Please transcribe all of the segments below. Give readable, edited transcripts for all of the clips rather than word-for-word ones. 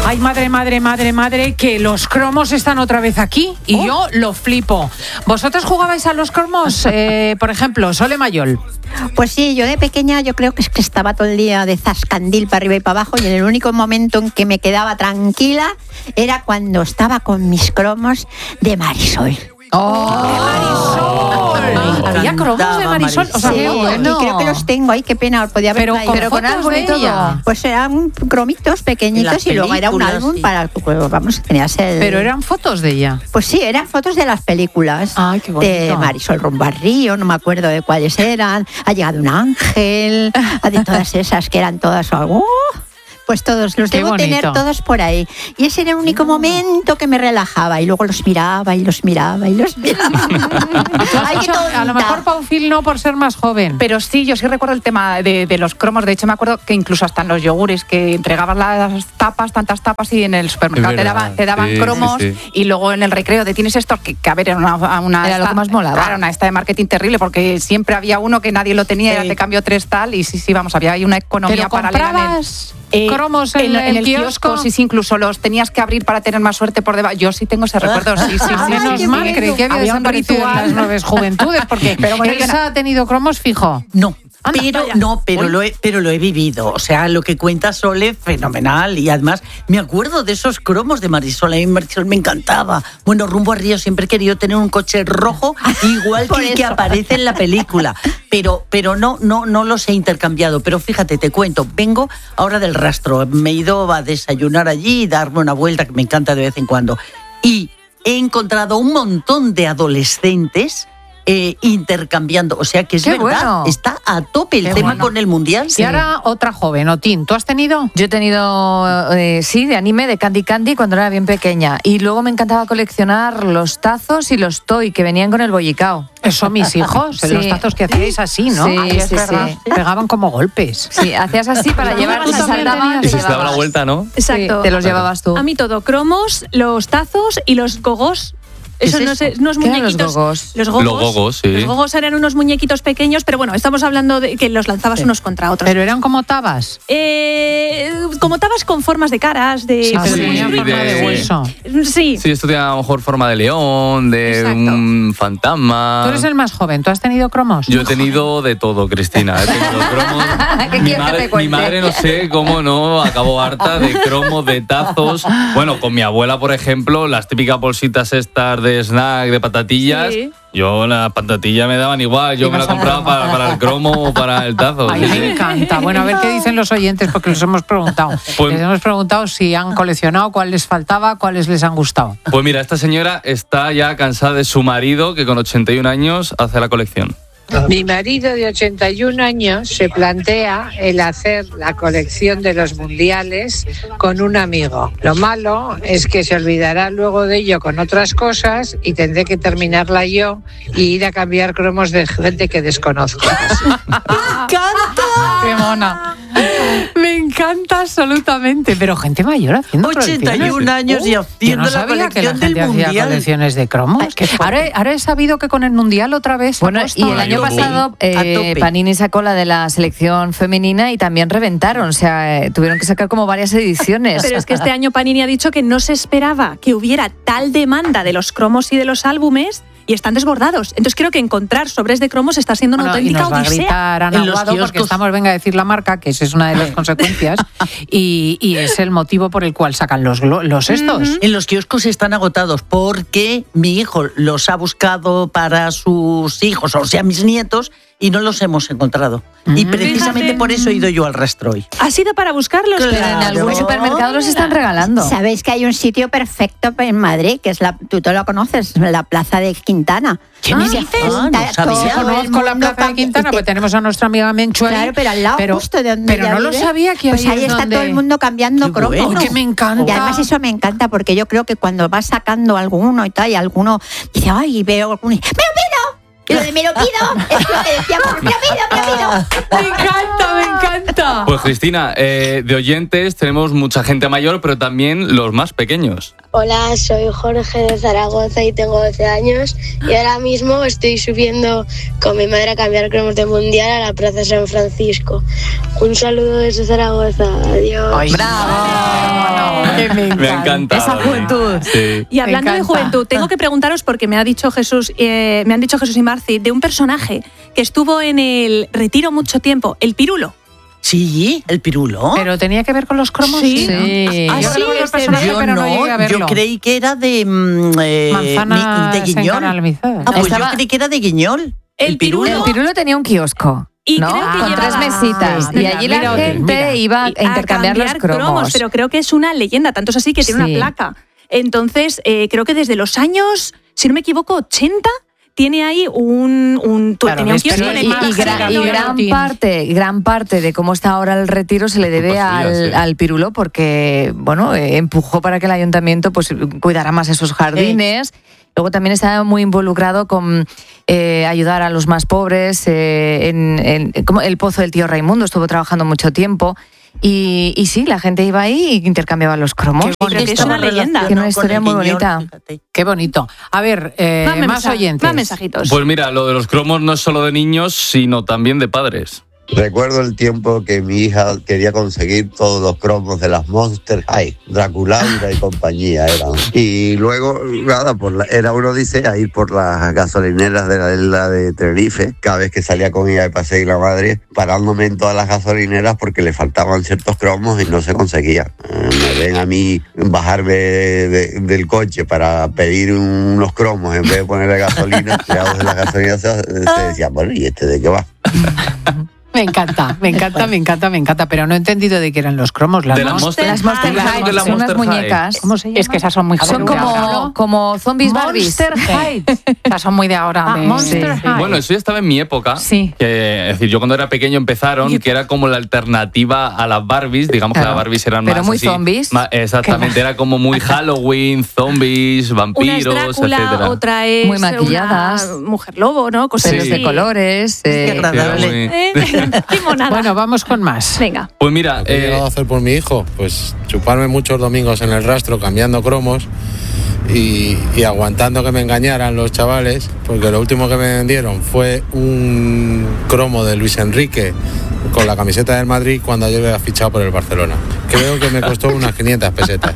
Ay, madre, que los cromos están otra vez aquí y yo lo flipo. ¿Vosotros jugabais a los cromos? Por ejemplo, Sole Mayol. Pues sí, yo de pequeña yo creo que es que estaba todo el día de zascandil para arriba y para abajo, y en el único momento en que me quedaba tranquila era cuando estaba con mis cromos de Marisol. ¿Había cromos de Marisol? O sea, sí, bueno. y creo que los tengo ahí, qué pena, podía haber traído. Pero con algo de todo. Pues eran cromitos pequeñitos y luego era un álbum sí. Para, vamos, tenías el... Pero eran fotos de ella. Pues sí, eran fotos de las películas. Ay, qué bonito. De Marisol rumbo al río, no me acuerdo de cuáles eran. Ha llegado un ángel, de todas esas que eran todas... Pues todos, los debo tener todos por ahí. Y ese era el único momento que me relajaba. Y luego los miraba y los miraba y los miraba. Ay, a lo mejor Paufil no por ser más joven. Pero sí, yo sí recuerdo el tema de los cromos. De hecho, me acuerdo que incluso hasta en los yogures, que entregabas las tapas, tantas tapas, y en el supermercado te daban cromos. Sí. Y luego en el recreo tienes estos que a ver, era era lo que más molaba. Claro, una esta de marketing terrible, porque siempre había uno que nadie lo tenía, era te cambio 3 tal, y sí, vamos, había ahí una economía paralela cromos en el kiosco. Sí, incluso los tenías que abrir para tener más suerte por debajo. Yo sí tengo ese recuerdo, sí. Menos mal, creí que había desaparecido en las nuevas juventudes, porque Elsa ha tenido cromos fijo. No. Pero lo he vivido. O sea, lo que cuenta Sole, fenomenal. Y además, me acuerdo de esos cromos de Marisol. A mí Marisol me encantaba. Bueno, rumbo a Río siempre he querido tener un coche rojo, igual que el que aparece en la película. Pero no los he intercambiado. Pero fíjate, te cuento, vengo ahora del rastro. Me he ido a desayunar allí y darme una vuelta, que me encanta de vez en cuando. Y he encontrado un montón de adolescentes intercambiando, o sea que es verdad, bueno. Está a tope el tema con el Mundial. Sí. Y ahora otra joven, Otín, ¿tú has tenido? Yo he tenido, sí, de anime, de Candy cuando era bien pequeña, y luego me encantaba coleccionar los tazos y los toy que venían con el bollicao. Eso mis hijos, sí. Los tazos que hacíais así, ¿no? Sí, sí. Pegaban como golpes. Sí, hacías así para llevar, y se daba la vuelta, ¿no? Exacto. Sí, te los llevabas tú. A mí todo, cromos, los tazos y los gogos. Eso no sé, unos muñequitos. Los gogos, sí. Los gogos eran unos muñequitos pequeños, pero bueno, estamos hablando de que los lanzabas unos contra otros. Pero eran como tabas. Como tabas con formas de caras, de. Sí, pero tenían forma de hueso. Sí. Sí, esto tiene a lo mejor forma de león, de un fantasma. Tú eres el más joven, ¿tú has tenido cromos? Yo he tenido de todo, Cristina. He tenido cromos. ¿Qué quieres que te cuente? Mi madre, no sé cómo no, acabó harta de cromos, de tazos. Bueno, con mi abuela, por ejemplo, las típicas bolsitas estas de snack, de patatillas. Sí. Yo las patatillas me daban igual, yo me las compraba para el cromo o para el tazo. Ay, me encanta. Bueno, a ver qué dicen los oyentes, porque les hemos preguntado. Les hemos preguntado si han coleccionado, cuál les faltaba, cuáles les han gustado. Pues mira, esta señora está ya cansada de su marido, que con 81 años hace la colección. Mi marido de 81 años se plantea el hacer la colección de los mundiales con un amigo. Lo malo es que se olvidará luego de ello con otras cosas y tendré que terminarla yo y ir a cambiar cromos de gente que desconozco. ¡Me encanta! ¡Qué mona! Me encanta absolutamente, pero gente mayor haciendo 81 años y haciendo la colección del mundial. Hacía colecciones de cromos. Ahora he sabido que con el mundial otra vez. Bueno, y el año pasado Panini sacó la de la selección femenina y también reventaron, o sea, tuvieron que sacar como varias ediciones. Pero es que este año Panini ha dicho que no se esperaba que hubiera tal demanda de los cromos y de los álbumes. Y están desbordados. Entonces creo que encontrar sobres de cromos está siendo una auténtica odisea. Y nos va a gritar Ana Aguado porque estamos, venga a decir la marca, que esa es una de las consecuencias, y es el motivo por el cual sacan los estos. En los kioscos están agotados porque mi hijo los ha buscado para sus hijos, o sea, mis nietos, y no los hemos encontrado. Y precisamente por eso he ido yo al rastro hoy. ¿Ha sido para buscarlos? Claro. Pero en algún supermercado los están regalando. Sabéis que hay un sitio perfecto en Madrid, que es tú lo conoces, la Plaza de Quintana. ¿Qué me dices? Conozco la Plaza de Quintana, porque tenemos a nuestra amiga Menchu ahí. Claro, pero al lado justo de donde pero no lo sabía que pues ahí está todo el mundo cambiando cromos. Bueno. Que me encanta. Y además eso me encanta, porque yo creo que cuando vas sacando alguno y tal, y alguno dice, ay, veo alguno y ¡me lo pido! Lo de me lo pido es lo que decíamos, me lo pido. Me encanta. Pues Cristina, de oyentes tenemos mucha gente mayor, pero también los más pequeños. Hola, soy Jorge de Zaragoza y tengo 12 años y ahora mismo estoy subiendo con mi madre a cambiar cromos de mundial a la Plaza San Francisco. Un saludo desde Zaragoza, adiós. ¡Bravo! Me ha encantado. Esa juventud. Sí. Y hablando de juventud, tengo que preguntaros, porque me han dicho Jesús y Marci, de un personaje que estuvo en el retiro mucho tiempo, el Pirulo. Sí, el Pirulo. ¿Pero tenía que ver con los cromos? Sí. Yo recuerdo el personaje, yo pero no llegué a verlo. yo creí que era de Manzana de Guiñol. Pues yo creí que era de Guiñol. El Pirulo. El Pirulo tenía un kiosco. Y ¿no? creo que Con llevaba 3 mesitas. Y allí la gente iba a intercambiar los cromos. Pero creo que es una leyenda, tanto es así que tiene una placa. Entonces, creo que desde los años, si no me equivoco, 80, tiene ahí tenía un kiosco y gran parte de cómo está ahora el retiro se le debe al Pirulo, porque bueno, empujó para que el ayuntamiento pues cuidara más esos jardines. Luego también estaba muy involucrado con ayudar a los más pobres, como el Pozo del Tío Raimundo, estuvo trabajando mucho tiempo. Y sí, la gente iba ahí y intercambiaba los cromos. Es una leyenda. Tiene una historia muy bonita. Qué bonito. A ver, más oyentes. Más mensajitos. Pues mira, lo de los cromos no es solo de niños, sino también de padres. Recuerdo el tiempo que mi hija quería conseguir todos los cromos de las Monster High, Draculaura y compañía eran. Y luego, nada, era una odisea ir por las gasolineras de la isla de Tenerife, cada vez que salía con ella de paseo y la madre, parándome en todas las gasolineras porque le faltaban ciertos cromos y no se conseguía. Me ven a mí bajarme del coche para pedir unos cromos en vez de ponerle gasolina, tirados de las gasolineras, se decía, bueno, ¿y este de qué va? Me encanta, pero no he entendido de qué eran los cromos. Las Monster High, son unas muñecas. ¿Cómo se llama? Es que esas son muy Son como zombies Barbies. Monster High. Esas son muy de ahora. Monster High. Bueno, eso ya estaba en mi época. Sí. Es decir, yo cuando era pequeño empezaron, que era como la alternativa a las Barbies. Digamos que las Barbies eran pero más muy así, zombies. Exactamente, era como muy Halloween, zombies, vampiros, una es Drácula, etcétera. otra es muy maquilladas, una mujer lobo, ¿no? Cosas pelos de colores. Qué agradable. Qué monada. Bueno, vamos con más. Venga. Pues mira, ¿qué he llegado a hacer por mi hijo? Pues chuparme muchos domingos en el rastro cambiando cromos y aguantando que me engañaran los chavales, porque lo último que me vendieron fue un cromo de Luis Enrique con la camiseta del Madrid cuando yo había fichado por el Barcelona. Creo que me costó unas 500 pesetas.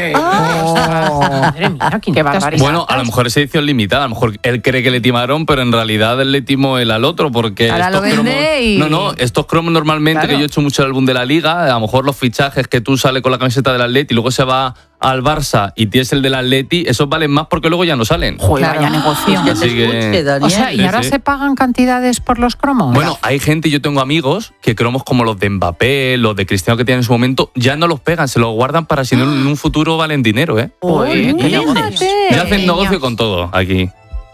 Madre mía, qué barbaridad. Bueno, a lo mejor es edición limitada, a lo mejor él cree que le timaron, pero en realidad él le timó él al otro, porque ahora estos lo vende cromos, estos cromos normalmente, que yo he hecho mucho el álbum de la Liga, a lo mejor los fichajes que tú sales con la camiseta del Atleti y luego se va al Barça y tienes el del Atleti, esos valen más porque luego ya no salen. Joder, vaya negocio. Así que, o sea, ¿y ahora se pagan cantidades por los cromos? Bueno, hay gente, yo tengo amigos que cromos como los de Mbappé, los de Cristiano que tienen en su momento, ya no los pegan, se los guardan para si no en un futuro valen dinero, ¿eh? Ya hacen negocio con todo aquí.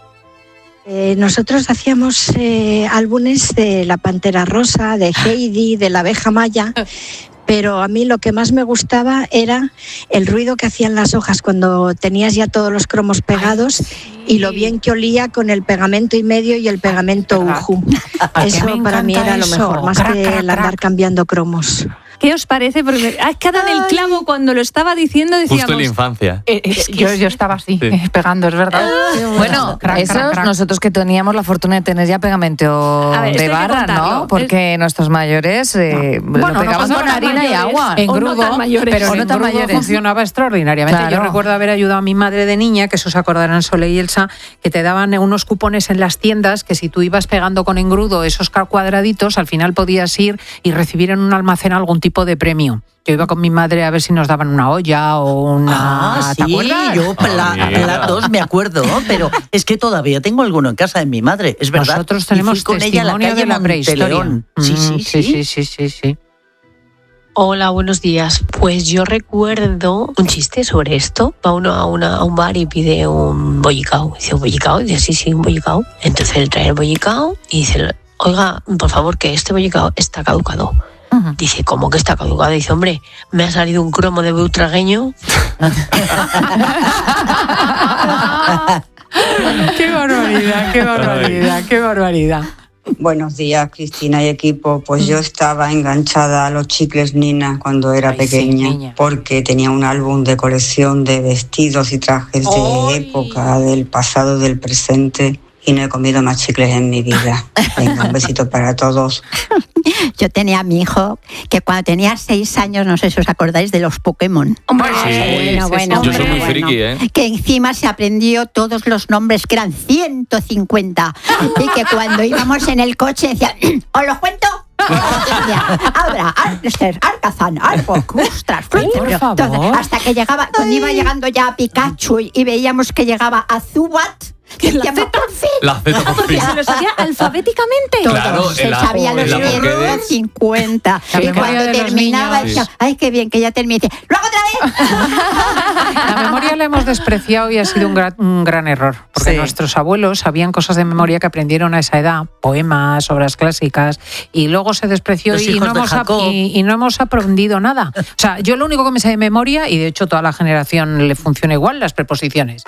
Nosotros hacíamos álbumes de la Pantera Rosa, de Heidi, de la Abeja Maya, pero a mí lo que más me gustaba era el ruido que hacían las hojas cuando tenías ya todos los cromos pegados y lo bien que olía con el pegamento y medio y el pegamento Uju. Eso para mí era lo mejor, más que el andar cambiando cromos. ¿Qué os parece? Porque has quedado en el clavo cuando lo estaba diciendo, decíamos... Justo en la infancia. Yo estaba así, pegando, es verdad. Bueno, nosotros que teníamos la fortuna de tener ya pegamento de barra, ¿no? Porque nuestros mayores lo pegaban con harina y agua. En grudo, pero en grudo funcionaba extraordinariamente. Claro. Yo recuerdo haber ayudado a mi madre de niña, que eso se acordarán Sole y Elsa, que te daban unos cupones en las tiendas que si tú ibas pegando con engrudo esos cuadraditos, al final podías ir y recibir en un almacén algún tipo de premio. Yo iba con mi madre a ver si nos daban una olla o una... ¿te acuerdas? Yo platos me acuerdo, pero es que todavía tengo alguno en casa de mi madre, es verdad. Nosotros tenemos con ella en la calle de la prehistoria. Sí. Hola, buenos días. Pues yo recuerdo un chiste sobre esto. Va uno a un bar y pide un bollicao. Dice, ¿un bollicao? Dice, sí, un bollicao. Entonces él trae el bollicao y dice, oiga, por favor, que este bollicao está caducado. Dice, ¿cómo que está caducado? Dice, hombre, me ha salido un cromo de butragueño. ¡Qué barbaridad, qué barbaridad! Buenos días, Cristina y equipo. Pues yo estaba enganchada a los chicles Nina cuando era pequeña, porque tenía un álbum de colección de vestidos y trajes de época, del pasado, del presente. y no he comido más chicles en mi vida. Venga, un besito para todos. Yo tenía a mi hijo que cuando tenía 6 años, no sé si os acordáis de los Pokémon. Bueno. Yo soy muy friki, ¿eh? Que encima se aprendió todos los nombres, que eran 150. Y que cuando íbamos en el coche decía, ¿os los cuento? Abra, Arnester, Arcazán, Arbok, ostras, hasta que llegaba, cuando iba llegando ya a Pikachu y veíamos que llegaba a Zubat. La Z por fin. Se lo sabía alfabéticamente. Claro, se sabía los 150. Y cuando terminaba decía, ay, qué bien, que ya terminé. ¡Luego otra vez! La memoria la hemos despreciado y ha sido un gran error. Porque nuestros abuelos sabían cosas de memoria que aprendieron a esa edad, poemas, obras clásicas, y luego se despreció y no hemos aprendido nada. O sea, yo lo único que me sé de memoria, y de hecho toda la generación le funciona igual, las preposiciones.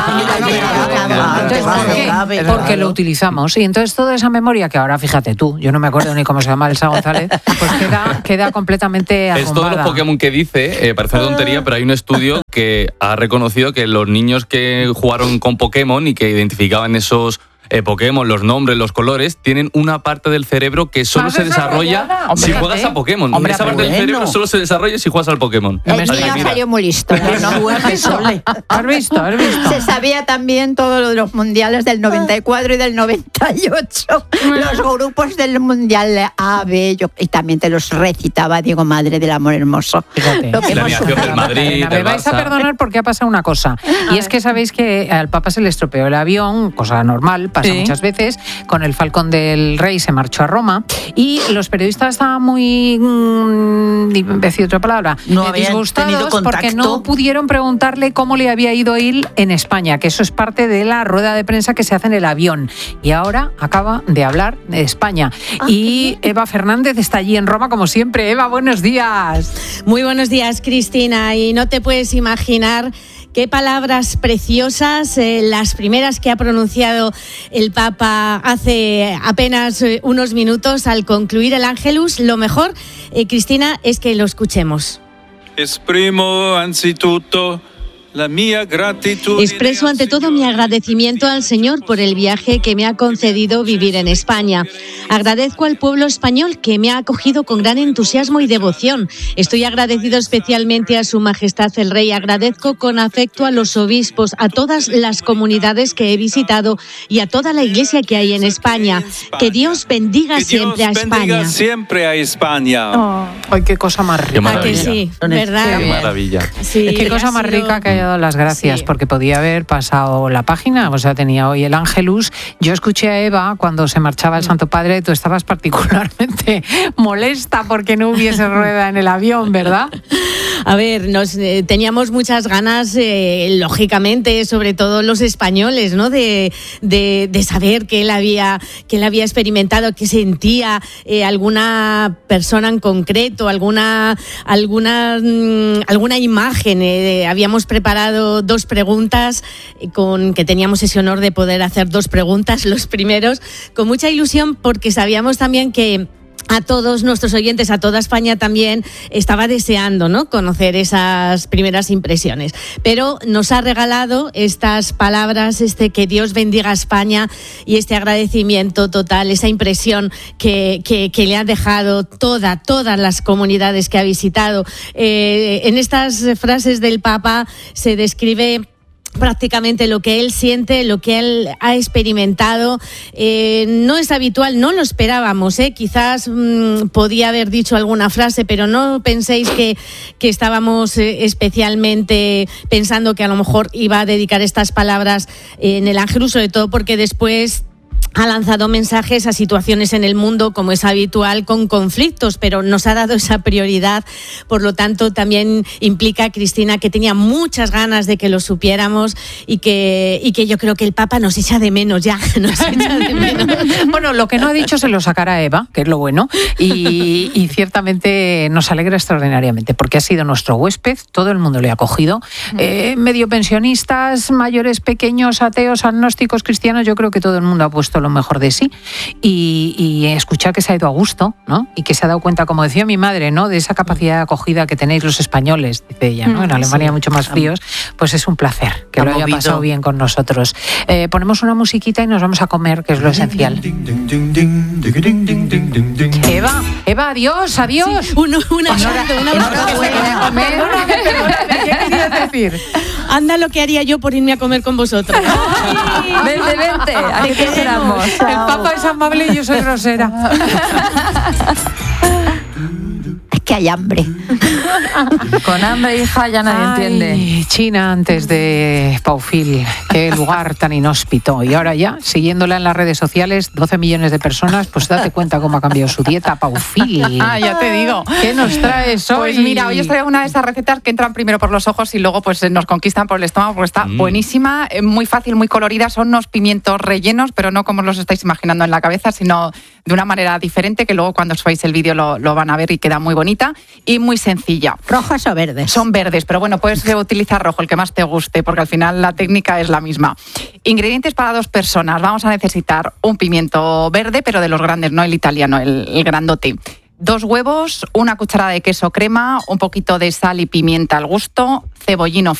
Entonces, ¿por qué? Porque lo utilizamos. Y entonces toda esa memoria, que ahora fíjate tú, yo no me acuerdo ni cómo se llama Elsa González, pues queda completamente arrumbada. Es todos los Pokémon que dice, parece una tontería, pero hay un estudio que ha reconocido que los niños que jugaron con Pokémon y que identificaban esos Pokémon, los nombres, los colores, tienen una parte del cerebro que solo se desarrolla si juegas a Pokémon. Esa parte del cerebro solo se desarrolla si juegas al Pokémon. El niño salió muy listo. ¿Has visto? Se sabía también todo lo de los mundiales del 94 y del 98. Los grupos del mundial A, B, y también te los recitaba Diego Madre del Amor Hermoso. Fíjate. La alineación del Madrid. Me vais a perdonar porque ha pasado una cosa. Y es que sabéis que al Papa se le estropeó el avión, cosa normal, pasa muchas veces. Con el Falcón del Rey se marchó a Roma y los periodistas estaban muy decir otra palabra, disgustados porque no pudieron preguntarle cómo le había ido ir en España, que eso es parte de la rueda de prensa que se hace en el avión. Y ahora acaba de hablar de España. Y Eva Fernández está allí en Roma como siempre. Eva, buenos días. Muy buenos días, Cristina. Y no te puedes imaginar qué palabras preciosas, las primeras que ha pronunciado el Papa hace apenas unos minutos al concluir el Ángelus. Lo mejor, Cristina, es que lo escuchemos. Expreso ante todo mi agradecimiento al Señor por el viaje que me ha concedido vivir en España. Agradezco al pueblo español que me ha acogido con gran entusiasmo y devoción. Estoy agradecido especialmente a Su Majestad el Rey. Agradezco con afecto a los obispos, a todas las comunidades que he visitado y a toda la iglesia que hay en España. Que Dios bendiga siempre a España. Oh. Ay, qué cosa más rica. Qué maravilla. Sí, ¿verdad? Qué maravilla. Sí, qué cosa más rica que haya dado las gracias, porque podía haber pasado la página, o sea, tenía hoy el Ángelus. Yo escuché a Eva cuando se marchaba el Santo Padre, tú estabas particularmente molesta porque no hubiese rueda en el avión, ¿verdad? A ver, teníamos muchas ganas, lógicamente, sobre todo los españoles, ¿no? De saber que él había experimentado, que sentía alguna persona en concreto, alguna imagen. Habíamos preparado 2 preguntas, que teníamos ese honor de poder hacer 2 preguntas, los primeros, con mucha ilusión, porque sabíamos también que a todos nuestros oyentes, a toda España también estaba deseando, ¿no?, conocer esas primeras impresiones. Pero nos ha regalado estas palabras, que Dios bendiga a España, y este agradecimiento total, esa impresión que le ha dejado todas las comunidades que ha visitado. En estas frases del Papa se describe prácticamente lo que él siente, lo que él ha experimentado. No es habitual, no lo esperábamos, quizás podía haber dicho alguna frase, pero no penséis que estábamos especialmente pensando que a lo mejor iba a dedicar estas palabras en el Ángelus, sobre todo porque después ha lanzado mensajes a situaciones en el mundo, como es habitual, con conflictos, pero nos ha dado esa prioridad. Por lo tanto, también implica, Cristina, que tenía muchas ganas de que lo supiéramos y que yo creo que el Papa nos echa de menos ya. Nos echa de menos. Bueno, lo que no ha dicho se lo sacará Eva, que es lo bueno, y ciertamente nos alegra extraordinariamente, porque ha sido nuestro huésped, todo el mundo le ha acogido, medio pensionistas, mayores, pequeños, ateos, agnósticos, cristianos, yo creo que todo el mundo ha puesto lo mejor de sí y escuchar que se ha ido a gusto, ¿no? Y que se ha dado cuenta, como decía mi madre, ¿no? De esa capacidad de acogida que tenéis los españoles, dice ella, ¿no? En Alemania mucho más fríos, pues es un placer que lo haya pasado bien con nosotros. Ponemos una musiquita y nos vamos a comer, que es lo esencial. Eva, adiós. Sí, una ¿Qué querías decir? Anda lo que haría yo por irme a comer con vosotros. Vente, aquí te esperamos. El Papa es amable y yo soy grosera. Es que hay hambre. Con hambre, hija, ya nadie entiende. China antes de Paufil, qué lugar tan inhóspito. Y ahora ya, siguiéndola en las redes sociales, 12 millones de personas, pues date cuenta cómo ha cambiado su dieta, Paufil. Ya te digo. ¿Qué nos traes hoy? Pues mira, hoy os traigo una de esas recetas que entran primero por los ojos y luego pues nos conquistan por el estómago porque está buenísima, muy fácil, muy colorida. Son unos pimientos rellenos, pero no como los estáis imaginando en la cabeza, sino de una manera diferente, que luego cuando os veáis el vídeo lo van a ver y queda muy bonita y muy sencilla. ¿Rojos o verdes? Son verdes, pero bueno, puedes utilizar rojo, el que más te guste, porque al final la técnica es la misma. Ingredientes para 2 personas. Vamos a necesitar un pimiento verde, pero de los grandes, no el italiano, el grandote. 2 huevos, 1 cucharada de queso crema, un poquito de sal y pimienta al gusto, cebollino